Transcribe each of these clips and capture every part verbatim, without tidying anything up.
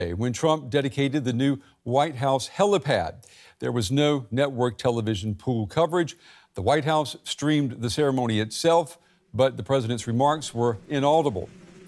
when Trump dedicated the new White House helipad. There was no network television pool coverage. The White House streamed the ceremony itself, but the president's remarks were inaudible.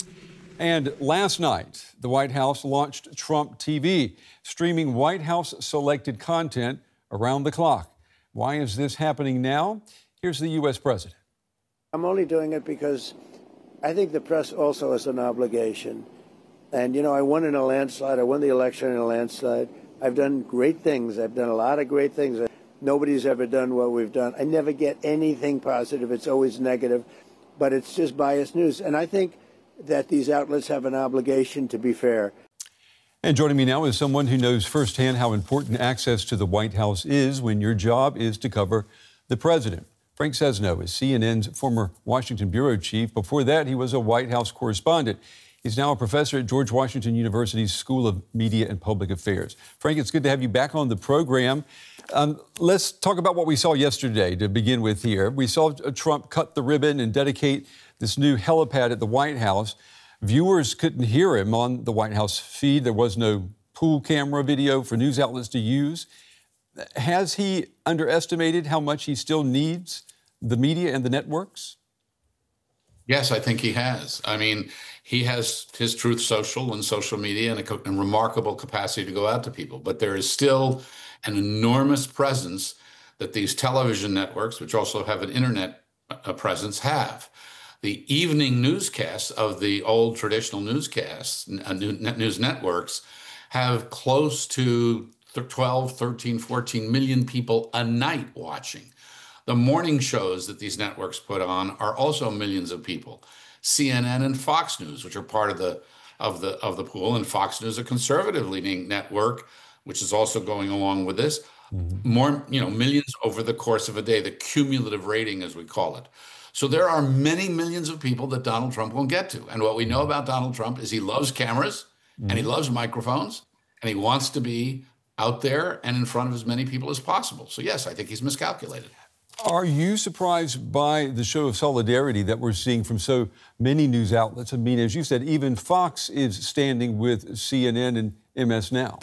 And last night, the White House launched Trump T V, streaming White House selected content around the clock. Why is this happening now? Here's the U S president. I'm only doing it because I think the press also has an obligation. And, you know, I won in a landslide. I won the election in a landslide. I've done great things. I've done a lot of great things. Nobody's ever done what we've done. I never get anything positive. It's always negative. But it's just biased news. And I think that these outlets have an obligation to be fair. And joining me now is someone who knows firsthand how important access to the White House is when your job is to cover the president. Frank Sesno is C N N's former Washington bureau chief. Before that, he was a White House correspondent. He's now a professor at George Washington University's School of Media and Public Affairs. Frank, it's good to have you back on the program. Um, let's talk about what we saw yesterday to begin with here. We saw Trump cut the ribbon and dedicate this new helipad at the White House. Viewers couldn't hear him on the White House feed. There was no pool camera video for news outlets to use. Has he underestimated how much he still needs the media and the networks? Yes, I think he has. I mean, he has his Truth Social and social media and a, a remarkable capacity to go out to people. But there is still an enormous presence that these television networks, which also have an internet uh, presence, have. The evening newscasts of the old traditional newscasts, uh, news networks, have close to twelve, thirteen, fourteen million people a night watching. The morning shows that these networks put on are also millions of people. C N N and Fox News, which are part of the of the of the pool, and Fox News, a conservative-leaning network, which is also going along with this. Mm-hmm. More, you know, millions over the course of a day, the cumulative rating, as we call it. So there are many millions of people that Donald Trump won't get to. And what we know about Donald Trump is he loves cameras, mm-hmm. and he loves microphones, and he wants to be out there and in front of as many people as possible. So yes, I think he's miscalculated. Are you surprised by the show of solidarity that we're seeing from so many news outlets? I mean, as you said, even Fox is standing with C N N and M S Now.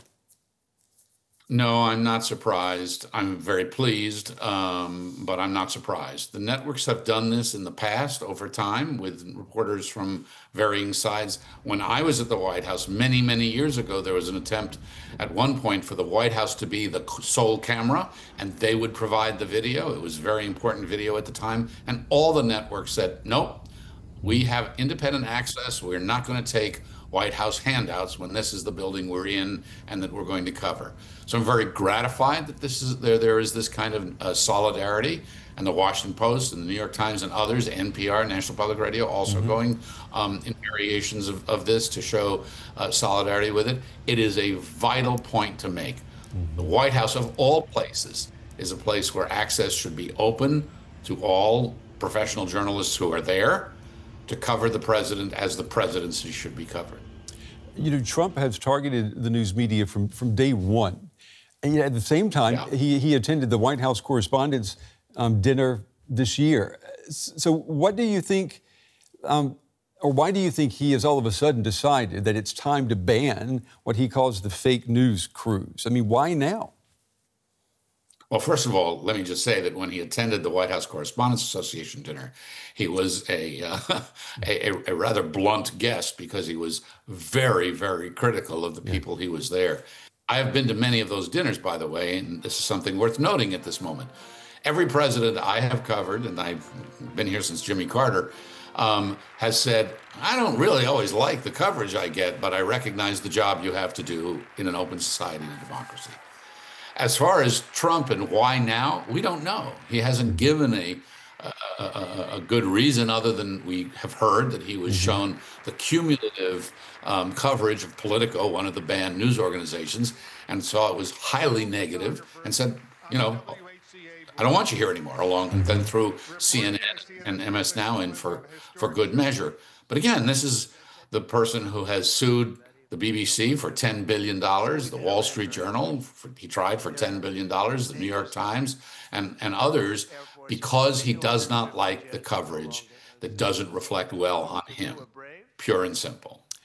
No, I'm not surprised. I'm very pleased, um, but I'm not surprised. The networks have done this in the past over time with reporters from varying sides. When I was at the White House many, many years ago, there was an attempt at one point for the White House to be the sole camera, and they would provide the video. It was very important video at the time. And all the networks said, nope, we have independent access. We're not going to take White House handouts when this is the building we're in and that we're going to cover. So I'm very gratified that this is there. There is this kind of uh, solidarity, and the Washington Post and the New York Times and others, N P R, National Public Radio, also mm-hmm. going um, in variations of, of this to show uh, solidarity with it. It is a vital point to make. Mm-hmm. The White House, of all places, is a place where access should be open to all professional journalists who are there to cover the president as the presidency should be covered. You know, Trump has targeted the news media from, from day one. And yet at the same time, yeah. he, he attended the White House Correspondents' um, dinner this year. So what do you think, um, or why do you think he has all of a sudden decided that it's time to ban what he calls the fake news crews? I mean, why now? Well, first of all, let me just say that when he attended the White House Correspondents Association dinner, he was a, uh, a, a rather blunt guest because he was very, very critical of the yeah. people he was there. I have been to many of those dinners, by the way, and this is something worth noting at this moment. Every president I have covered, and I've been here since Jimmy Carter, um, has said, I don't really always like the coverage I get, but I recognize the job you have to do in an open society and a democracy. As far as Trump and why now, we don't know. He hasn't given a, a, a, a good reason other than we have heard that he was mm-hmm. shown the cumulative um, coverage of Politico, one of the banned news organizations, and saw it was highly negative and said, you know, I don't want you here anymore, along and then threw C N N and M S Now in for, for good measure. But again, this is the person who has sued the B B C for ten billion dollars, the Wall Street Journal, for, he tried for ten billion dollars, the New York Times, and, and others, because he does not like the coverage that doesn't reflect well on him, pure and simple.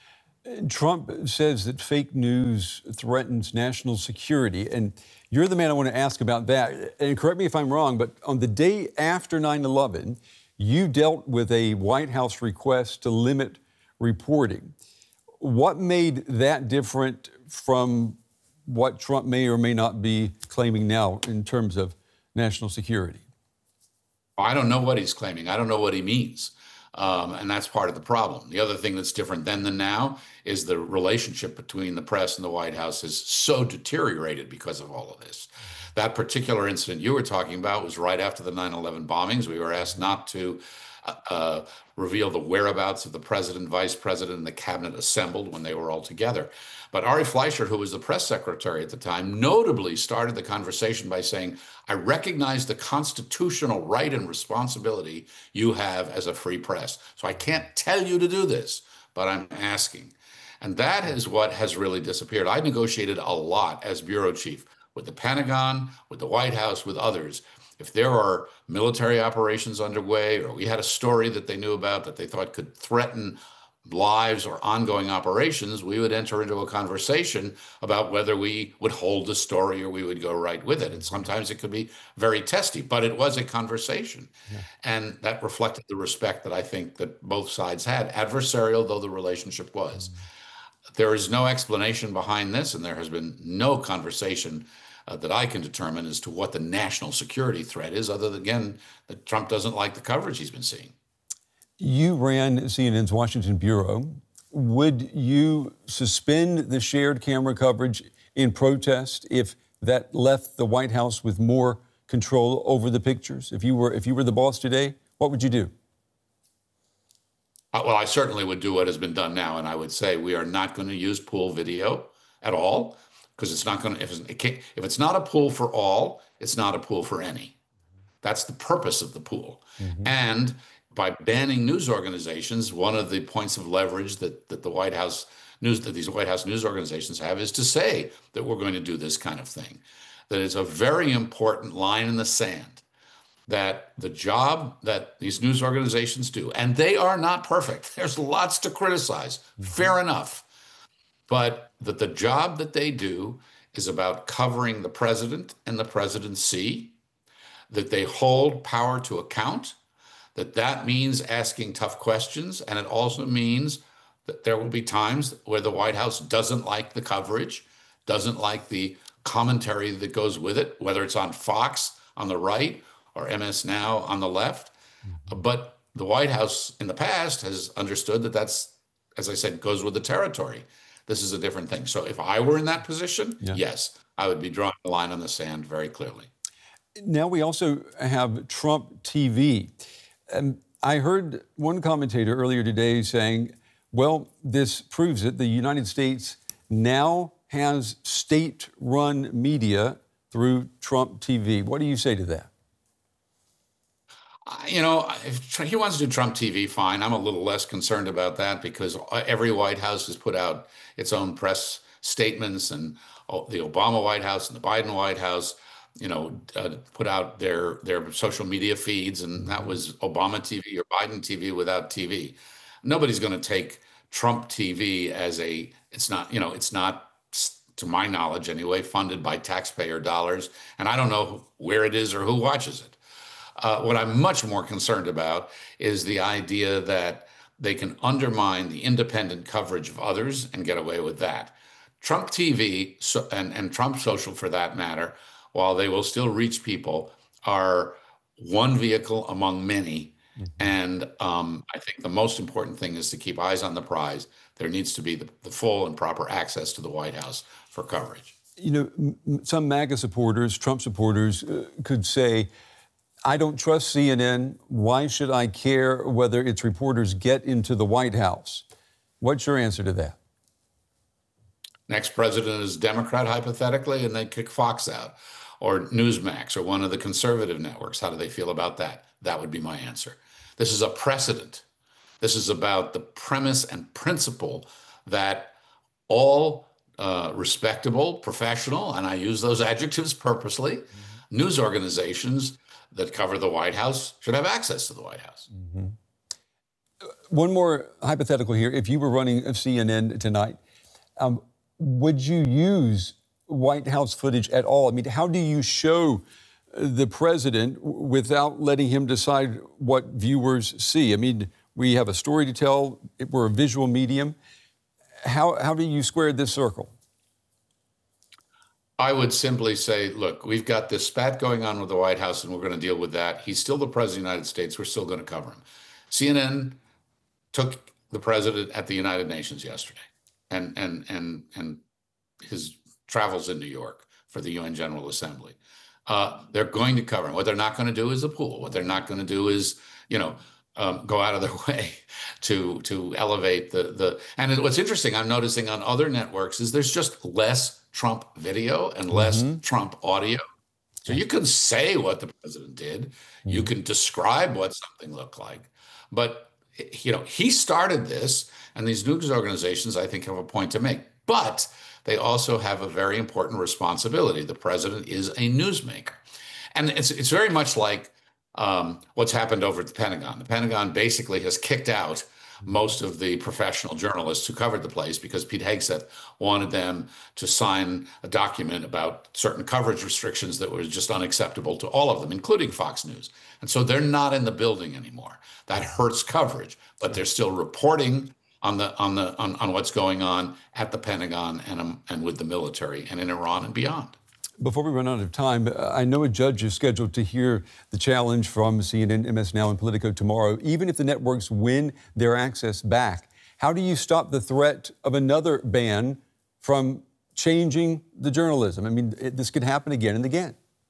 Trump says that fake news threatens national security, and you're the man I want to ask about that. And correct me if I'm wrong, but on the day after nine eleven, you dealt with a White House request to limit reporting. What made that different from what Trump may or may not be claiming now in terms of national security? I don't know what he's claiming. I don't know what he means. Um, and that's part of the problem. The other thing that's different then than now is the relationship between the press and the White House is so deteriorated because of all of this. That particular incident you were talking about was right after the nine eleven bombings. We were asked not to uh, reveal the whereabouts of the president, vice president, and the cabinet assembled when they were all together. But Ari Fleischer, who was the press secretary at the time, notably started the conversation by saying, I recognize the constitutional right and responsibility you have as a free press. So I can't tell you to do this, but I'm asking. And that is what has really disappeared. I negotiated a lot as bureau chief with the Pentagon, with the White House, with others. If there are military operations underway, or we had a story that they knew about that they thought could threaten lives or ongoing operations, we would enter into a conversation about whether we would hold the story or we would go right with it. And sometimes it could be very testy, but it was a conversation. Yeah. And that reflected the respect that I think that both sides had, adversarial though the relationship was. Mm-hmm. There is no explanation behind this, and there has been no conversation Uh, that I can determine as to what the national security threat is, other than, again, that Trump doesn't like the coverage he's been seeing. You ran C N N's Washington Bureau. Would you suspend the shared camera coverage in protest if that left the White House with more control over the pictures? If you were, if you were the boss today, what would you do? Uh, well, I certainly would do what has been done now, and I would say we are not going to use pool video at all. Because it's not going to, if it's, it can't, if it's not a pool for all, it's not a pool for any. That's the purpose of the pool. Mm-hmm. And by banning news organizations, one of the points of leverage that, that the White House news, that these White House news organizations have is to say that we're going to do this kind of thing. That is a very important line in the sand, that the job that these news organizations do, and they are not perfect. There's lots to criticize, mm-hmm. fair enough. But that the job that they do is about covering the president and the presidency, that they hold power to account, that that means asking tough questions, and it also means that there will be times where the White House doesn't like the coverage, doesn't like the commentary that goes with it, whether it's on Fox on the right or M S Now on the left. Mm-hmm. But the White House in the past has understood that that's, as I said, goes with the territory. This is a different thing. So if I were in that position, yeah. yes, I would be drawing the line on the sand very clearly. Now we also have Trump T V. Um, I heard one commentator earlier today saying, well, this proves it. The United States now has state-run media through Trump T V. What do you say to that? You know, if he wants to do Trump T V, fine. I'm a little less concerned about that because every White House has put out its own press statements, and the Obama White House and the Biden White House, you know, uh, put out their their social media feeds, and that was Obama T V or Biden T V without T V. Nobody's going to take Trump T V as a, it's not, you know, it's not, to my knowledge anyway, funded by taxpayer dollars, and I don't know where it is or who watches it. Uh, what I'm much more concerned about is the idea that they can undermine the independent coverage of others and get away with that. Trump T V so, and, and Trump Social, for that matter, while they will still reach people, are one vehicle among many. Mm-hmm. And um, I think the most important thing is to keep eyes on the prize. There needs to be the, the full and proper access to the White House for coverage. You know, m- some MAGA supporters, Trump supporters, uh, could say, I don't trust C N N. Why should I care whether its reporters get into the White House? What's your answer to that? Next president is Democrat, hypothetically, and they kick Fox out, or Newsmax, or one of the conservative networks. How do they feel about that? That would be my answer. This is a precedent. This is about the premise and principle that all uh, respectable, professional, and I use those adjectives purposely, mm-hmm. news organizations that cover the White House should have access to the White House. Mm-hmm. one more hypothetical here. If you were running C N N tonight, um, would you use White House footage at all? I mean, how do you show the president without letting him decide what viewers see? I mean, we have a story to tell. We're a visual medium. How, how do you square this circle? I would simply say, look, we've got this spat going on with the White House, and we're going to deal with that. He's still the president of the United States. We're still going to cover him. C N N took the president at the United Nations yesterday, and and and and his travels in New York for the U N General Assembly. Uh, they're going to cover him. What they're not going to do is a pool. What they're not going to do is, you know, um, go out of their way to to elevate the the. And what's interesting, I'm noticing on other networks, is there's just less Trump video and less mm-hmm. Trump audio. So you can say what the president did, mm-hmm. you can describe what something looked like, but you know, he started this, and these news organizations, I think, have a point to make. But they also have a very important responsibility. The president is a newsmaker. And it's it's very much like um, what's happened over at the Pentagon. The Pentagon basically has kicked out most of the professional journalists who covered the place because Pete Hegseth wanted them to sign a document about certain coverage restrictions that were just unacceptable to all of them, including Fox News. And so they're not in the building anymore. That hurts coverage, but they're still reporting on the on the on, on what's going on at the Pentagon and um, and with the military and in Iran and beyond. Before we run out of time, I know a judge is scheduled to hear the challenge from C N N, M S Now, and Politico tomorrow. Even if the networks win their access back, how do you stop the threat of another ban from changing the journalism? I mean, it, this could happen again and again.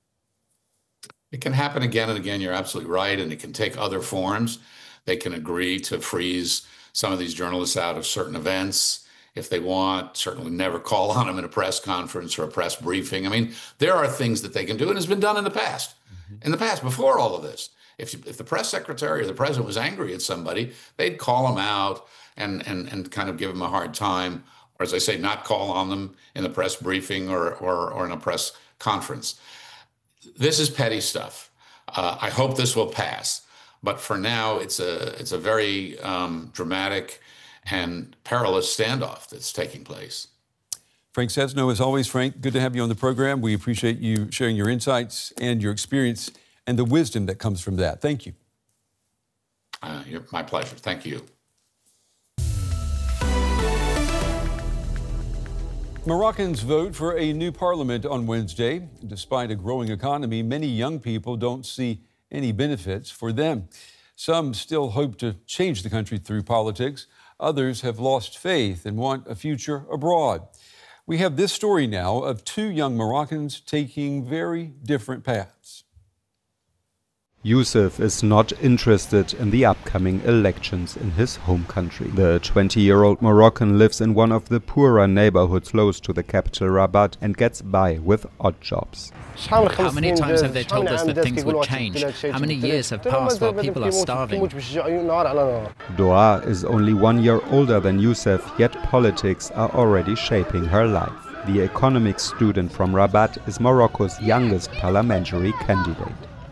It can happen again and again. You're absolutely right. And it can take other forms. They can agree to freeze some of these journalists out of certain events if they want, certainly never call on them in a press conference or a press briefing. I mean, there are things that they can do, and it's been done in the past. Mm-hmm. In the past, before all of this, if if the press secretary or the president was angry at somebody, they'd call them out and and and kind of give them a hard time, or as I say, not call on them in the press briefing or or, or in a press conference. This is petty stuff. Uh, I hope this will pass, but for now, it's a it's a very um, dramatic and perilous standoff that's taking place. Frank Sesno, as always, Frank, good to have you on the program. We appreciate you sharing your insights and your experience and the wisdom that comes from that. Thank you. Uh, my pleasure. Thank you. Moroccans vote for a new parliament on Wednesday. Despite a growing economy, many young people don't see any benefits for them. Some still hope to change the country through politics. Others have lost faith and want a future abroad. We have this story now of two young Moroccans taking very different paths. Youssef is not interested in the upcoming elections in his home country. The twenty-year-old Moroccan lives in one of the poorer neighborhoods close to the capital Rabat and gets by with odd jobs. How many times have they told us that things would change? How many years have passed while people are starving? Doa is only one year older than Youssef, yet politics are already shaping her life. The economics student from Rabat is Morocco's youngest parliamentary candidate.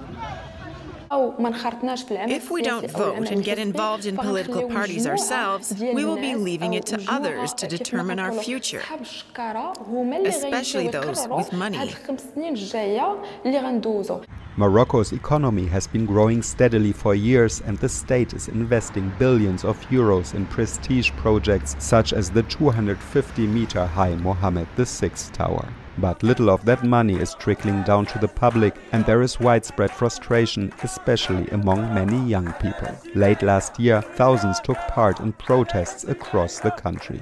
If we don't vote and get involved in political parties ourselves, we will be leaving it to others to determine our future, especially those with money. Morocco's economy has been growing steadily for years, and the state is investing billions of euros in prestige projects such as the two hundred fifty meter high Mohammed the sixth Tower. But little of that money is trickling down to the public, and there is widespread frustration, especially among many young people. Late last year, thousands took part in protests across the country.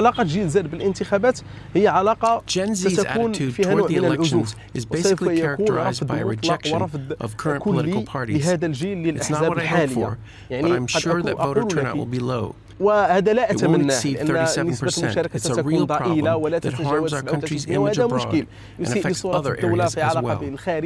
Gen Z's attitude toward the elections is basically characterized by a rejection of current political parties. It's not what I hope for, but I'm sure that voter turnout will be low. It won't exceed thirty-seven percent. It's a real problem that harms our country's image abroad and affects other areas as well.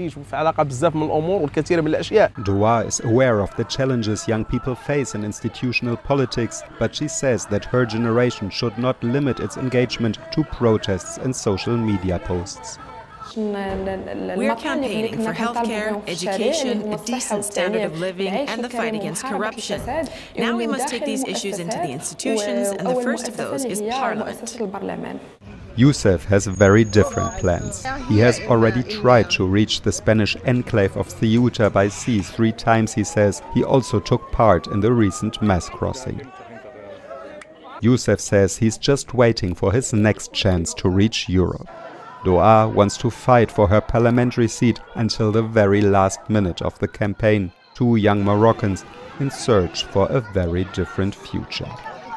Doa is aware of the challenges young people face in institutional politics, but she says that her generation should not limit its engagement to protests and social media posts. We're campaigning for healthcare, education, a decent standard of living, and the fight against corruption. Now we must take these issues into the institutions, and the first of those is Parliament. Youssef has very different plans. He has already tried to reach the Spanish enclave of Ceuta by sea three times, he says. He also took part in the recent mass crossing. Youssef says he's just waiting for his next chance to reach Europe. Doa wants to fight for her parliamentary seat until the very last minute of the campaign. Two young Moroccans in search for a very different future.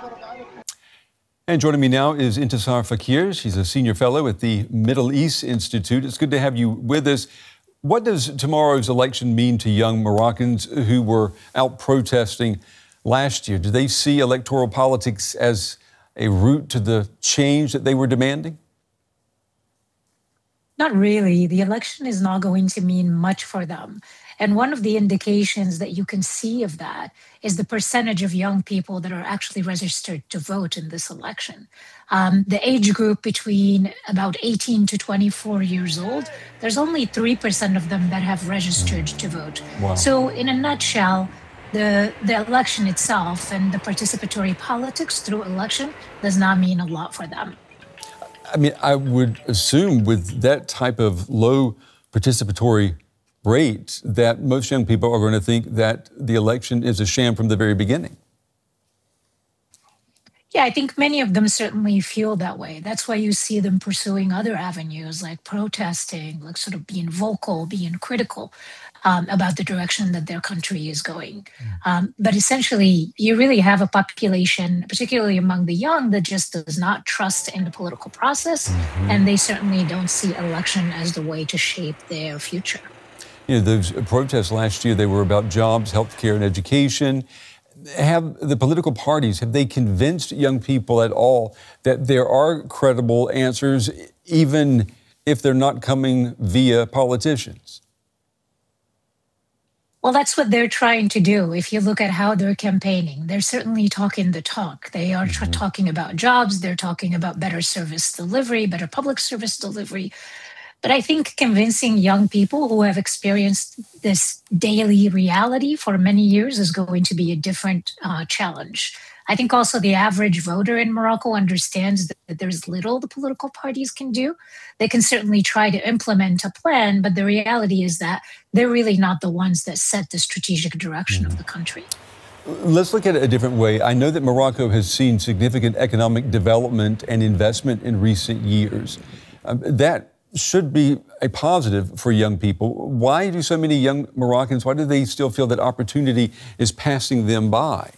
And joining me now is Intisar Fakir. She's a senior fellow at the Middle East Institute. It's good to have you with us. What does tomorrow's election mean to young Moroccans who were out protesting last year? Do they see electoral politics as a route to the change that they were demanding? Not really. The election is not going to mean much for them. And one of the indications that you can see of that is the percentage of young people that are actually registered to vote in this election. Um, the age group between about eighteen to twenty-four years old, there's only three percent of them that have registered to vote. Wow. So in a nutshell, the, the election itself and the participatory politics through election does not mean a lot for them. I mean, I would assume with that type of low participatory rate that most young people are going to think that the election is a sham from the very beginning. Yeah, I think many of them certainly feel that way. That's why you see them pursuing other avenues like protesting, like sort of being vocal, being critical um, about the direction that their country is going. Mm. Um, but essentially, you really have a population, particularly among the young, that just does not trust in the political process. Mm-hmm. And they certainly don't see election as the way to shape their future. You know, those protests last year, they were about jobs, healthcare, and education. Have the political parties, have they convinced young people at all that there are credible answers, even if they're not coming via politicians? Well, that's what they're trying to do. If you look at how they're campaigning, they're certainly talking the talk. They are mm-hmm. talking about jobs. They're talking about better service delivery, better public service delivery. But I think convincing young people who have experienced this daily reality for many years is going to be a different uh, challenge. I think also the average voter in Morocco understands that there's little the political parties can do. They can certainly try to implement a plan, but the reality is that they're really not the ones that set the strategic direction mm-hmm. of the country. Let's look at it a different way. I know that Morocco has seen significant economic development and investment in recent years. Um, that should be a positive for young people. Why do so many young Moroccans, why do they still feel that opportunity is passing them by?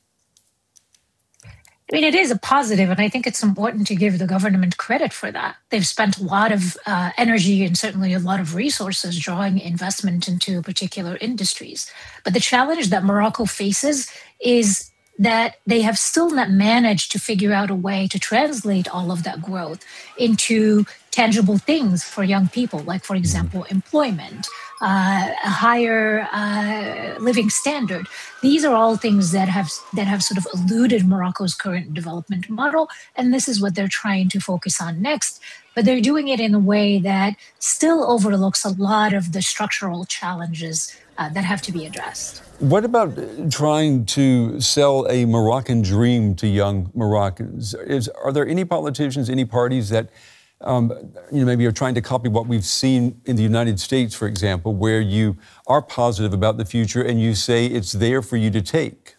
I mean, it is a positive, and I think it's important to give the government credit for that. They've spent a lot of uh, energy and certainly a lot of resources drawing investment into particular industries. But the challenge that Morocco faces is that they have still not managed to figure out a way to translate all of that growth into tangible things for young people, like, for example, employment, uh, a higher uh, living standard. These are all things that have that have sort of eluded Morocco's current development model, and this is what they're trying to focus on next. But they're doing it in a way that still overlooks a lot of the structural challenges uh, that have to be addressed. What about trying to sell a Moroccan dream to young Moroccans? Is, are there any politicians, any parties that um, you know, maybe are trying to copy what we've seen in the United States, for example, where you are positive about the future and you say it's there for you to take?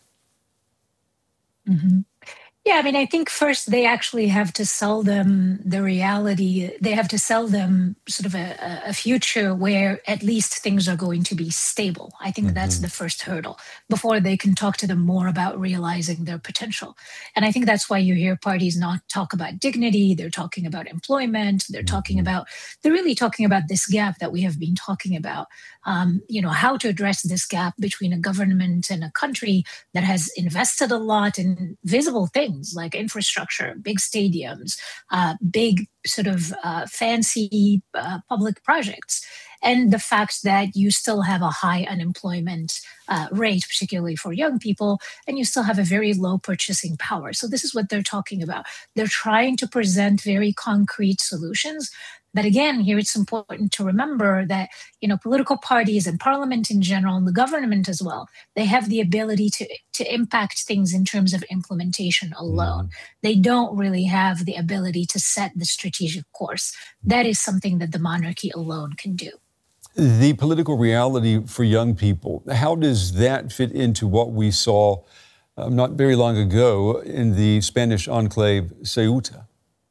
Mm-hmm. Yeah, I mean, I think first they actually have to sell them the reality. They have to sell them sort of a, a future where at least things are going to be stable. I think mm-hmm. that's the first hurdle before they can talk to them more about realizing their potential. And I think that's why you hear parties not talk about dignity. They're talking about employment. They're mm-hmm. talking about, they're really talking about this gap that we have been talking about. Um, you know, how to address this gap between a government and a country that has invested a lot in visible things like infrastructure, big stadiums, uh, big sort of uh, fancy uh, public projects, and the fact that you still have a high unemployment uh, rate, particularly for young people, and you still have a very low purchasing power. So this is what they're talking about. They're trying to present very concrete solutions. But again, here it's important to remember that, you know, political parties and parliament in general, and the government as well, they have the ability to, to impact things in terms of implementation alone. Mm. They don't really have the ability to set the strategic course. That is something that the monarchy alone can do. The political reality for young people, how does that fit into what we saw uh, not very long ago in the Spanish enclave Ceuta?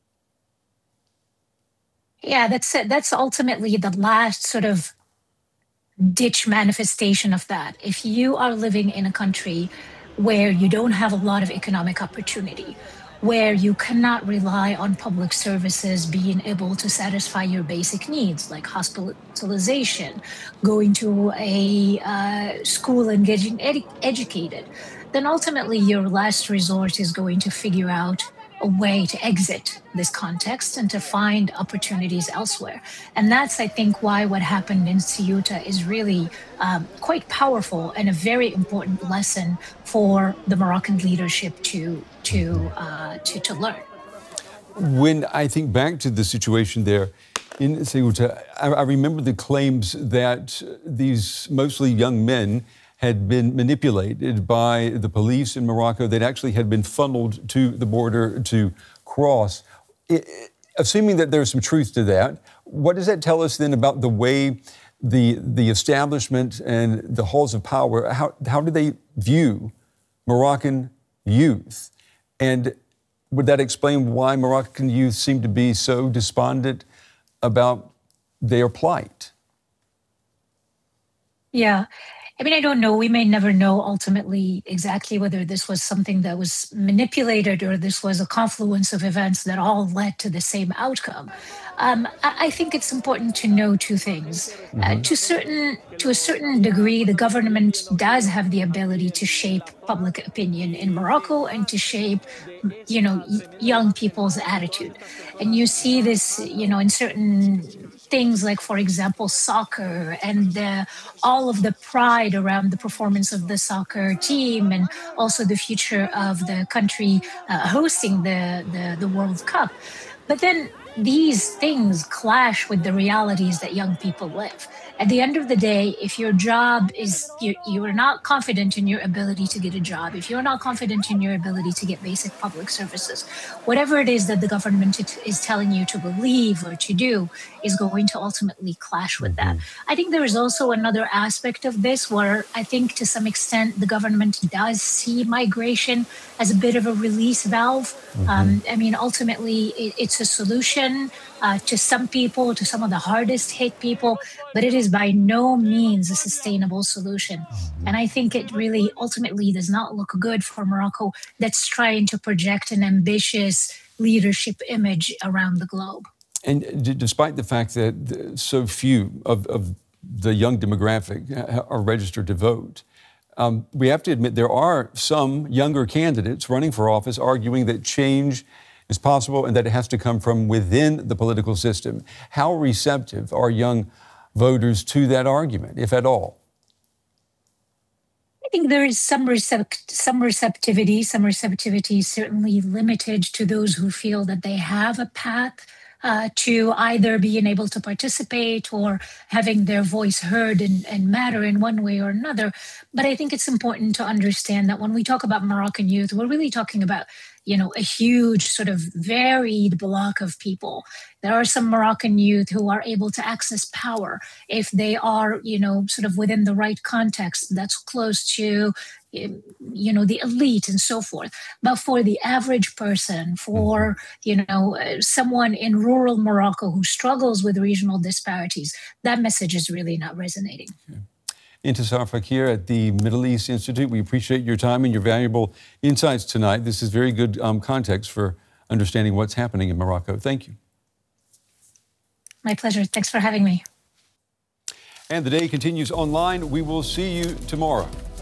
Yeah, that's it. That's ultimately the last sort of ditch manifestation of that. If you are living in a country where you don't have a lot of economic opportunity, where you cannot rely on public services being able to satisfy your basic needs, like hospitalization, going to a uh, school and getting ed- educated, then ultimately your last resort is going to figure out a way to exit this context and to find opportunities elsewhere. And that's, I think, why what happened in Ceuta is really um, quite powerful and a very important lesson for the Moroccan leadership to to uh, to, to learn. When I think back to the situation there in Ceuta, I, I remember the claims that these mostly young men had been manipulated by the police in Morocco, that actually had been funneled to the border to cross. It, assuming that there's some truth to that, what does that tell us then about the way the the establishment and the halls of power, how, how do they view Moroccan youth? And would that explain why Moroccan youth seem to be so despondent about their plight? Yeah. I mean, I don't know. We may never know ultimately exactly whether this was something that was manipulated or this was a confluence of events that all led to the same outcome. Um, I, I think it's important to know two things. Mm-hmm. Uh, to certain, to a certain degree, the government does have the ability to shape public opinion in Morocco and to shape, you know, y- young people's attitude. And you see this, you know, in certain things like, for example, soccer and the, all of the pride around the performance of the soccer team and also the future of the country uh, hosting the, the, the World Cup. But then these things clash with the realities that young people live. At the end of the day, if your job is, you, you are not confident in your ability to get a job, if you're not confident in your ability to get basic public services, whatever it is that the government is telling you to believe or to do is going to ultimately clash with that. I think there is also another aspect of this where I think to some extent the government does see migration as a bit of a release valve. Mm-hmm. Um, I mean, ultimately, it, it's a solution uh, to some people, to some of the hardest hit people, but it is by no means a sustainable solution. Mm-hmm. And I think it really ultimately does not look good for Morocco that's trying to project an ambitious leadership image around the globe. And d- despite the fact that so few of, of the young demographic are registered to vote, um, we have to admit there are some younger candidates running for office arguing that change is possible and that it has to come from within the political system. How receptive are young voters to that argument, if at all? I think there is some recept- some receptivity, some receptivity certainly limited to those who feel that they have a path Uh, to either being able to participate or having their voice heard and, and matter in one way or another. But I think it's important to understand that when we talk about Moroccan youth, we're really talking about, you know, a huge sort of varied block of people. There are some Moroccan youth who are able to access power if they are, you know, sort of within the right context that's close to, you know, the elite and so forth. But for the average person, for, you know, uh, someone in rural Morocco who struggles with regional disparities, that message is really not resonating. Okay. Intisar Fakir at the Middle East Institute, we appreciate your time and your valuable insights tonight. This is very good um, context for understanding what's happening in Morocco. Thank you. My pleasure. Thanks for having me. And the day continues online. We will see you tomorrow.